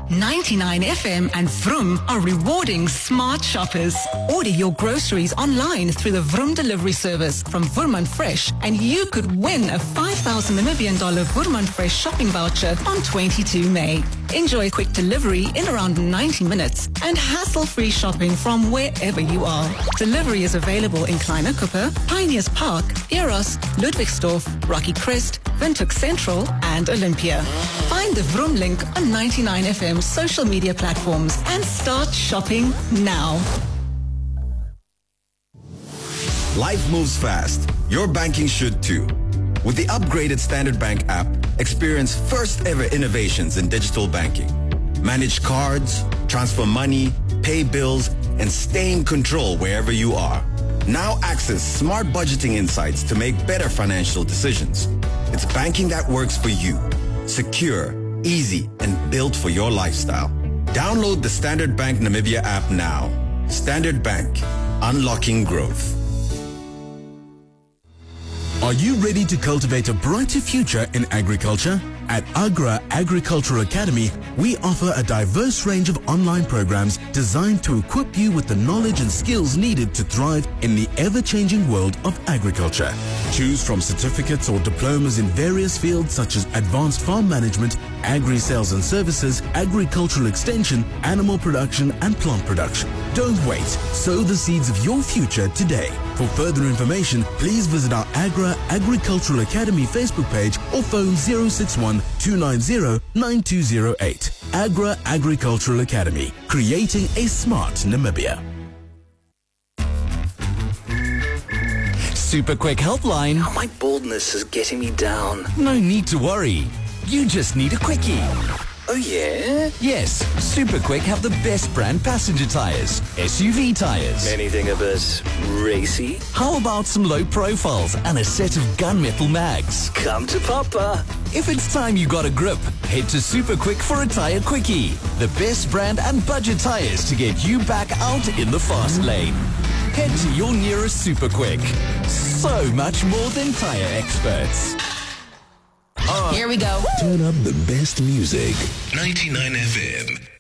99 FM and Vroom are rewarding smart shoppers. Order your groceries online through the Vroom delivery service from Woermann Fresh and you could win a 5,000 Namibian dollar Woermann Fresh shopping voucher on 22 May. Enjoy quick delivery in around 90 minutes and hassle-free shopping from wherever you are. Delivery is available in Kleine Kuppe, Pioneers Park, Eros, Ludwigsdorf, Rocky Crest, Windhoek Central and Olympia. Find the Vroom link on 99 FM social media platforms and start shopping now. Life moves fast. Your banking should too. With the upgraded Standard Bank app, experience first ever innovations in digital banking. Manage cards, transfer money, pay bills, and stay in control wherever you are. Now access smart budgeting insights to make better financial decisions. It's banking that works for you. Secure, easy, and built for your lifestyle. Download the Standard Bank Namibia app now. Standard Bank, unlocking growth. Are you ready to cultivate a brighter future in agriculture? At Agra Agricultural Academy, we offer a diverse range of online programs designed to equip you with the knowledge and skills needed to thrive in the ever-changing world of agriculture. Choose from certificates or diplomas in various fields such as advanced farm management, agri-sales and services, agricultural extension, animal production and plant production. Don't wait. Sow the seeds of your future today. For further information, please visit our Agra Agricultural Academy Facebook page or phone 061-290-9208. Agra Agricultural Academy, creating a smart Namibia. Super quick helpline. Oh, my baldness is getting me down. No need to worry. You just need a quickie. Oh, yeah? Yes, Super Quick have the best brand passenger tires, SUV tires. Anything a bit racy? How about some low profiles and a set of gunmetal mags? Come to Papa. If it's time you got a grip, head to Super Quick for a tire quickie. The best brand and budget tires to get you back out in the fast lane. Head to your nearest Super Quick. So much more than tire experts. Here we go. Turn up the best music. 99 FM.